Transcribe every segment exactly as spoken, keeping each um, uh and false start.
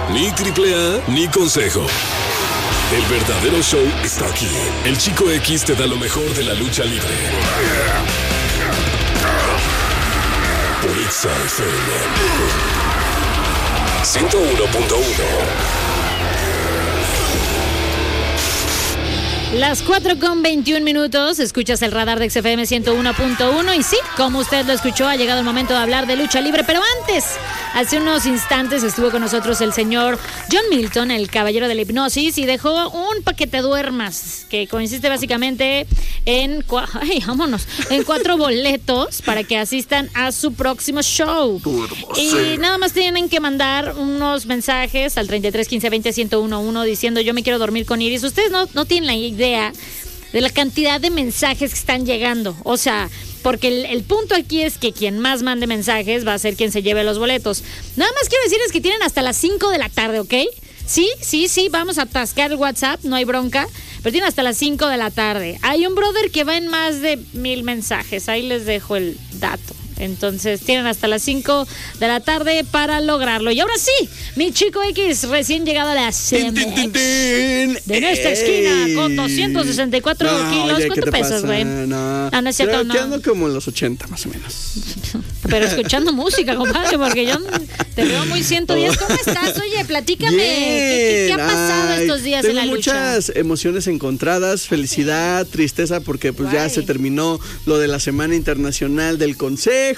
Ni triple A, ni consejo. El verdadero show está aquí. El Chico X te da lo mejor de la lucha libre. Por Exa F M ciento uno punto uno. Las cuatro con veintiún minutos, escuchas el radar de X F M ciento uno punto uno y sí, como usted lo escuchó, ha llegado el momento de hablar de lucha libre, pero antes, hace unos instantes estuvo con nosotros el señor John Milton, el caballero de la hipnosis, y dejó un paquete duermas, que consiste básicamente en, cua- ay, vámonos, en cuatro boletos para que asistan a su próximo show. Y nada más tienen que mandar unos mensajes al treinta y tres quince veinte ciento uno diciendo yo me quiero dormir con Iris. Ustedes no, no tienen la idea de la cantidad de mensajes que están llegando, o sea, porque el, el punto aquí es que quien más mande mensajes va a ser quien se lleve los boletos. Nada más quiero decirles que tienen hasta las cinco de la tarde, ¿ok? Sí, sí, sí, vamos a atascar el WhatsApp, no hay bronca, pero tienen hasta las cinco de la tarde. Hay un brother que va en más de mil mensajes, ahí les dejo el dato. Entonces tienen hasta las cinco de la tarde para lograrlo. Y ahora sí, mi Chico X, recién llegado a la C M X de nuestra esquina con doscientos sesenta y cuatro no, kilos. oye, ¿Cuánto pesas, güey? No, Ah, no es cierto, creo no. que ando como en los ochenta más o menos. Pero escuchando música, compadre, porque yo te veo muy ciento diez. ¿Cómo estás? Oye, platícame. ¿Qué, qué, qué ha pasado Ay, estos días tengo en la lucha? muchas emociones encontradas, felicidad, tristeza, porque pues ya Guay. se terminó lo de la Semana Internacional del Consejo,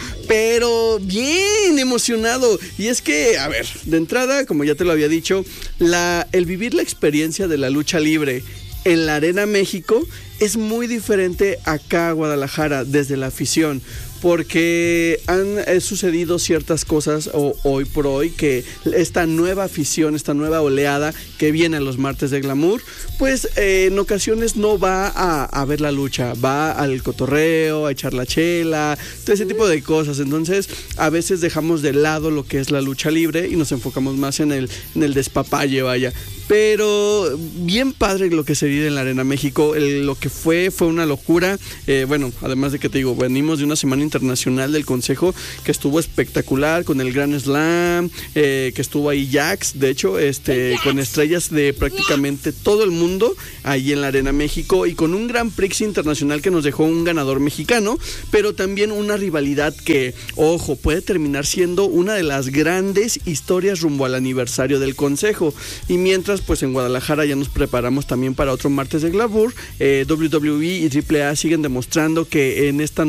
pero bien emocionado. Y es que, a ver, de entrada, como ya te lo había dicho, la, el vivir la experiencia de la lucha libre en la Arena México es muy diferente acá a Guadalajara, desde la afición, porque han eh, sucedido ciertas cosas o, hoy por hoy que esta nueva afición, esta nueva oleada que viene a los martes de glamour, pues eh, en ocasiones no va a, a ver la lucha, va al cotorreo, a echar la chela, todo ese tipo de cosas. Entonces a veces dejamos de lado lo que es la lucha libre y nos enfocamos más en el, en el despapalle, vaya. Pero bien padre lo que se vive en la Arena México, el, lo que fue, fue una locura. Eh, bueno, además de que te digo, venimos de una semana internacional del Consejo que estuvo espectacular, con el Grand Slam, eh, que estuvo ahí Jax, de hecho, este, con estrellas de prácticamente todo el mundo ahí en la Arena México, y con un Grand Prix internacional que nos dejó un ganador mexicano, pero también una rivalidad que, ojo, puede terminar siendo una de las grandes historias rumbo al aniversario del Consejo. Y mientras, pues en Guadalajara ya nos preparamos también para otro martes de glamour. eh, doble u doble u E y triple A siguen demostrando que en esta